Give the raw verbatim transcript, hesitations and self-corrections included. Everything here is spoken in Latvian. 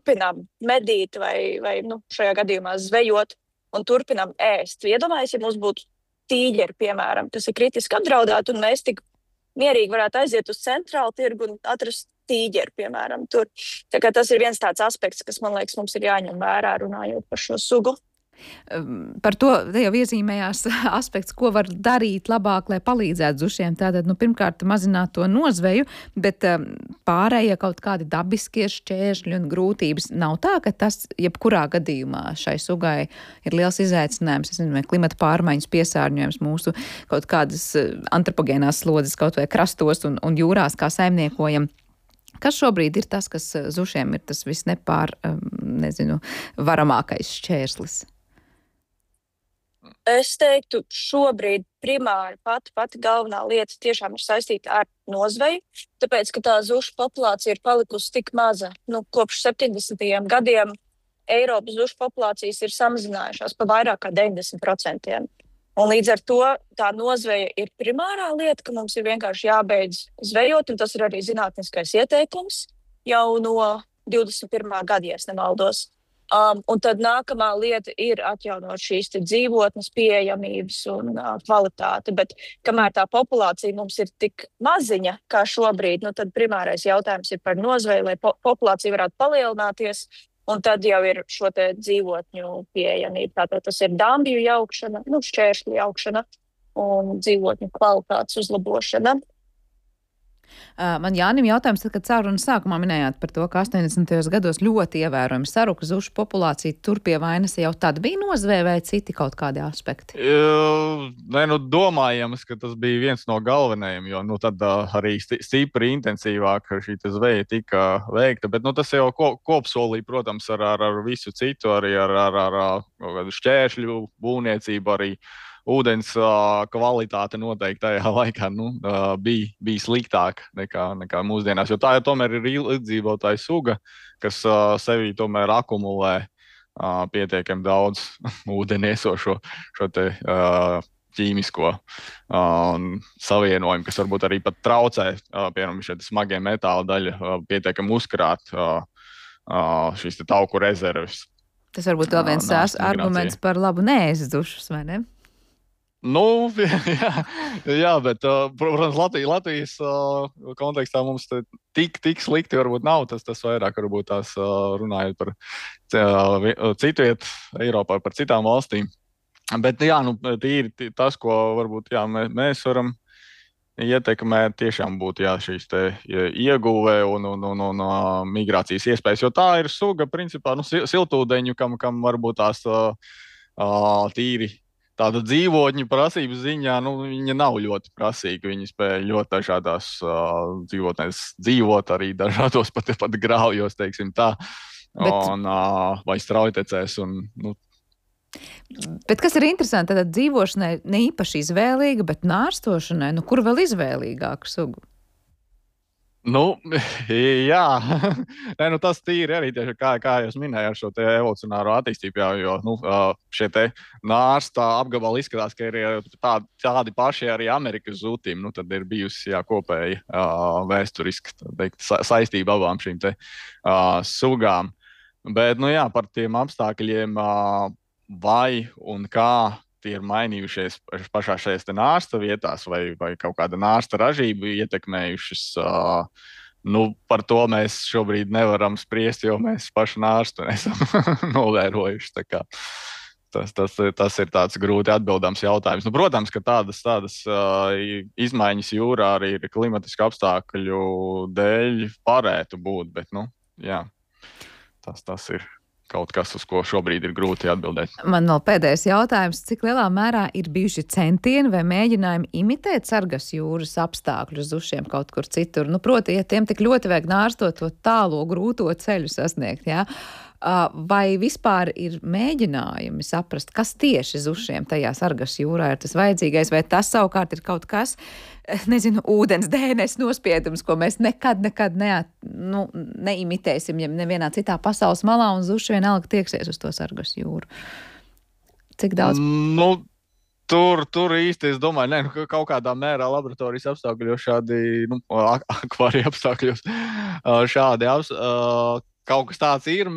turpinam medīt vai, vai nu, šajā gadījumā zvejot un turpinam ēst. Iedomājies, ja mums būtu tīģeri, piemēram, kas ir kritiski apdraudēti, un mēs tik mierīgi varētu aiziet uz centrālu tirgu un atrast tīģeri, piemēram, tur. Tā kā tas ir viens tāds aspekts, kas, man liekas, mums ir jāņem vērā runājot par šo sugu. Par to te jau iezīmējās aspekts, ko var darīt labāk, lai palīdzētu zušiem. Tātad, nu, pirmkārt, mazināt to nozveju, bet um, pārējie kaut kādi dabiskie šķēršļi un grūtības nav tā, ka tas jebkurā gadījumā šai sugai ir liels izaicinājums, es nezinu, klimata pārmaiņas, piesārņojums, mūsu kaut kādas antropogēnās slodzes kaut vai krastos un, un jūrās, kā saimniekojam. Kas šobrīd ir tas, kas zušiem ir tas visnepār, um, nezinu, varamākais šķērslis? Es teiktu, šobrīd primāri pati, pati galvenā lieta tiešām ir saistīta ar nozveju, tāpēc, ka tā zušu populācija ir palikusi tik maza. Nu, kopš septiņdesmitajiem gadiem Eiropas zušu populācijas ir samazinājušās pa vairāk kā deviņdesmit procentiem. Un līdz ar to tā nozveja ir primārā lieta, ka mums ir vienkārši jābeidz zvejot, un tas ir arī zinātniskais ieteikums jau no divdesmit pirmā gada, ja es nemaldos. Um, un tad nākamā lieta ir atjaunot šīs te dzīvotnes pieejamības un uh, kvalitāti, bet kamēr tā populācija mums ir tik maziņa kā šobrīd, nu tad primārais jautājums ir par nozveju, lai po populācija varētu palielināties, un tad jau ir šo te dzīvotņu pieejamība. Tātad tas ir dambju jaukšana, nu šķēršļu jaukšana un dzīvotņu kvalitātes uzlabošana. Man Jānim jautājums, tad, kad caurunas sākumā minējāt par to, ka astoņdesmitajos gados ļoti ievērojami saruka zušu populācija, tur pie vainas jau tad bija nozvē vai citi kaut kādi aspekti? Uh, ne, nu, domājams, ka tas bija viens no galvenajiem, jo nu, tad uh, arī stipri intensīvāk šī zveja tika veikta, bet nu, tas jau ko, kopsolī, protams, ar, ar, ar visu citu, arī ar, ar, ar, ar šķēršļu būvniecību, arī ūdens uh, kvalitāte noteikti tajā laikā nu, uh, bija, bija sliktāka nekā, nekā mūsdienās, jo tā jau tomēr ir ilgdzīvotāja suga, kas uh, sevī tomēr akumulē uh, pietiekami daudz ūdeni iesošo šo te uh, ķīmisko uh, savienojumu, kas varbūt arī pat traucē, uh, piemēram, šeit smagie metāla daļa uh, pietiekami uzkrāt uh, uh, šīs te tauku rezerves. Tas varbūt vēl viens uh, arguments par labu neēst zušus, vai ne? Nu, jā, jā, bet, protams, Latvijas, Latvijas uh, kontekstā mums tik, tik slikti varbūt nav. Tas, tas vairāk varbūt tās uh, runājot par uh, citu vietu Eiropā, par citām valstīm. Bet, jā, nu, tīri tas, ko varbūt, jā, mēs, mēs varam ietekmēt, tiešām būtu, jā, šīs te ieguve un, un, un, un uh, migrācijas iespējas, jo tā ir suga, principā, nu, siltūdeņu, kam, kam varbūt tās uh, uh, tīri tāda dzīvotņu prasības ziņā, nu, viņa nav ļoti prasīga. Viņa spēja ļoti dažādās uh, dzīvotnēs dzīvot, arī dažādos pat, pat grāvjos, teiksim tā, Bet... un, uh, vai straujtecēs. Un, nu. Bet kas ir interesanti, tad dzīvošanai ne īpaši izvēlīga, bet nārstošanai, nu, kur vēl izvēlīgāku sugu? Nu, jā, Nē, nu, tas tīri arī tieši kā, kā jūs minējāt ar šo te evolucionāro attīstību, jā, jo nu, šie te nārsta apgabali izskatās, ka ir tādi, tādi paši arī Amerikas zūtīm, nu, tad ir bijusi jā, kopēji uh, vēsturiski teikt, sa saistība abām šīm te uh, sugām. Bet, nu jā, par tiem apstākļiem uh, vai un kā tie ir mainījušies pašā šajās te nārsta vietās vai, vai kaut kāda nārsta ražība ietekmējušas. Uh, nu, par to mēs šobrīd nevaram spriest, jo mēs pašu nārstu nesam novērojuši. Tā kā tas, tas, tas ir tāds grūti atbildams jautājums. Nu, protams, ka tādas, tādas uh, izmaiņas jūrā arī klimatisku apstākļu dēļ varētu būt, bet, nu, jā, tas, tas ir kaut kas, uz ko šobrīd ir grūti atbildēt. Man vēl pēdējais jautājums, cik lielā mērā ir bijuši centieni vai mēģinājumi imitēt Sargas jūras apstākļus zušiem kaut kur citur? Nu, proti, ja tiem tik ļoti vajag nārstot to tālo, grūto ceļu sasniegt, jā? Vai vispār ir mēģinājumi saprast, kas tieši zušiem tajā Sargas jūrā ir tas vajadzīgais, vai tas savukārt ir kaut kas, nezinu, ūdens D N S nospiedums, ko mēs nekad, nekad neat, nu, neimitēsim, ja nevienā citā pasaules malā, un zuši vienalga tieksies uz to Sargas jūru. Cik daudz? Nu, tur, tur īsti, es domāju, ne, nu, kaut kādā mērā laboratorijas apstākļos šādi, nu, akvārija apstākļos šādi aps, kaut kas tāds ir.